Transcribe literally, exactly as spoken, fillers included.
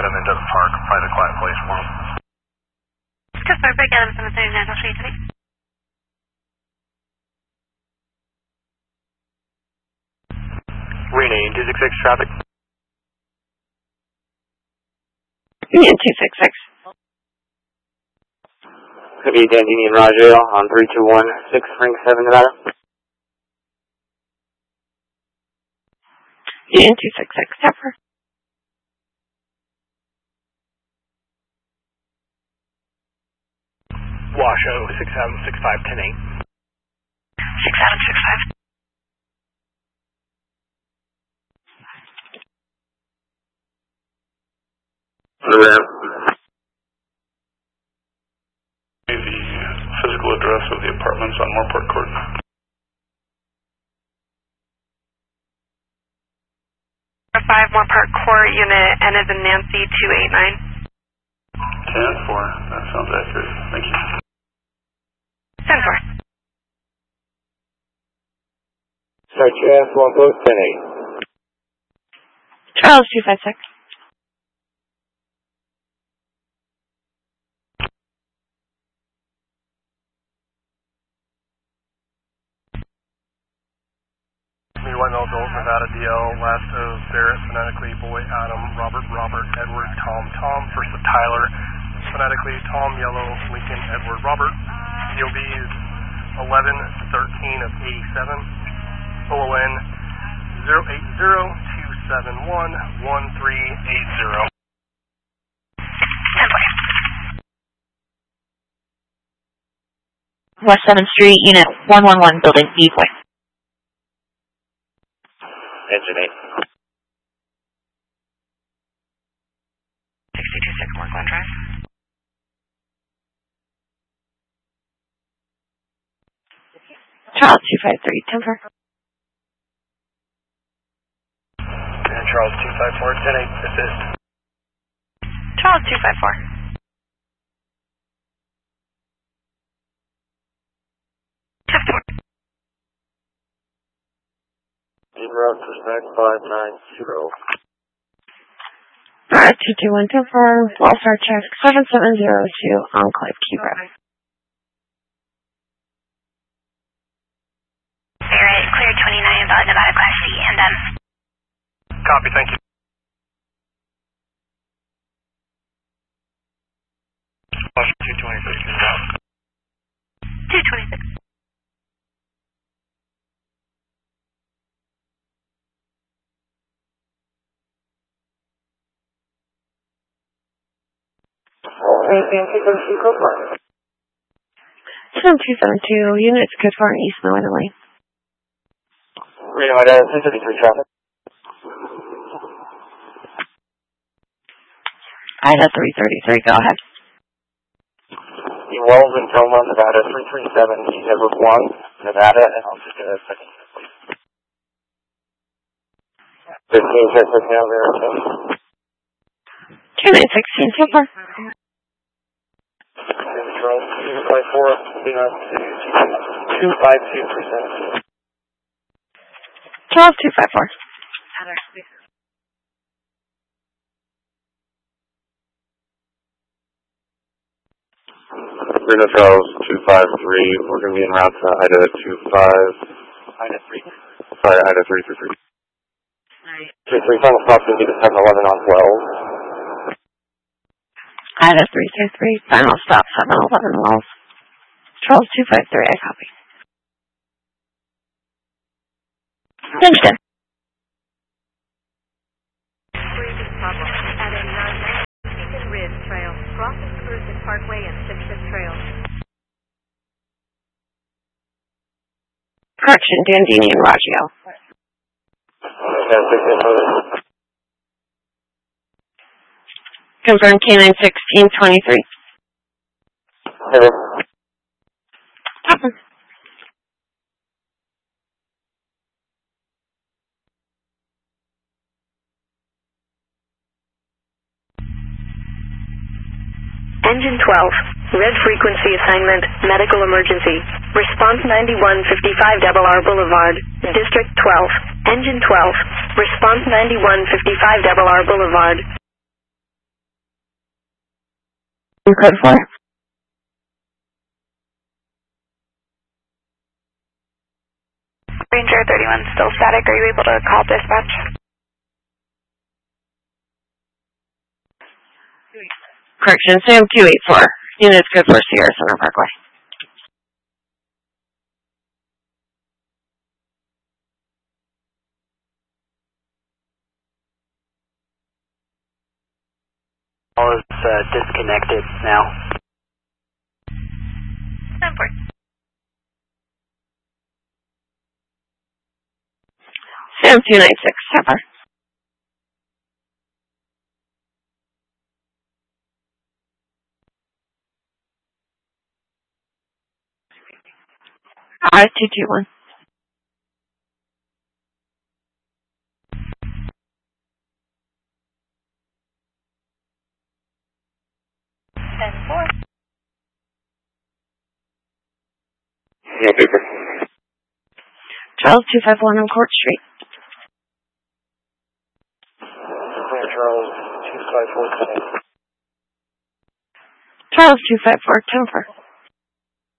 them into the park, find a quiet place for them. Just for break Adam seven thirty National Street today. Renee, two six six traffic. Union two six six. Could be Dandini and Rajale on three two one six Frank seven Nevada. Union two six six, Tepper. Washoe, six seven six five ten eight. six seven six five. The physical address of the apartments on Moorpark Court. five Moorpark Court, unit N as in Nancy, two eight nine. ten four, that sounds accurate. Thank you. ten four. Search F one post ten eight. Charles two five six. One adult, Nevada D L, last of Barrett, phonetically Boy Adam, Robert Robert, Edward Tom Tom, first of Tyler, phonetically Tom Yellow, Lincoln Edward Robert. D O B is eleven thirteen of eighty-seven. O O N zero eight zero two seven one one three eight zero. West seventh Street, Unit one one one, Building B, Boy. Engine eight. sixty-two Sycamore Glen Drive. Charles two five three, Timber. And Charles two five four, ten eight, assist. Charles two five four. ten four. Route respect five nine zero. Alright, two two one two four, Wellstar check seven seven zero two, Enclave Cuba. Barrett, clear twenty-nine, about Nevada Class C, and then. Copy, thank you. two twenty-six. two twenty-six. seven two seven two, units good for an East Northern Lane. Reno, I have three thirty-three traffic. I had three thirty-three, go ahead. The Wells in Toma, Nevada, three three seven, Edward one, Nevada, and I'll just get a second. fifteen six six now, there, so. two nine sixteen, so far. Charles two five four, two five two percent. Charles two five four. Reno Charles two five three, we're going to be en route to Ida two five. Ida three. Sorry, Ida three three three. two three, final stop going to be the seven eleven on twelve. Ida three three three, final stop seven eleven Wells. Charles two five three, I copy. Kingston. At a nine Beacon Ridge Trail, crossing Cruises Parkway and Simpson Trail. Correction, Dandini and Raggio. Confirm K nine sixteen twenty-three. Hello. Papa. Engine twelve, red frequency assignment, medical emergency. Response ninety-one fifty-five Double R Boulevard, District twelve. Engine twelve, response ninety-one fifty-five Double R Boulevard. Code four. Ranger thirty-one still static. Are you able to call dispatch? Correction, Sam two eighty-four. Units code four, Sierra Center Parkway. All is uh, disconnected now. ten four. Sam two ninety-six, Pepper. I two two one. ten four. No paper. Charles two five one on Court Street. Charles two five four. Charles two five four, ten four.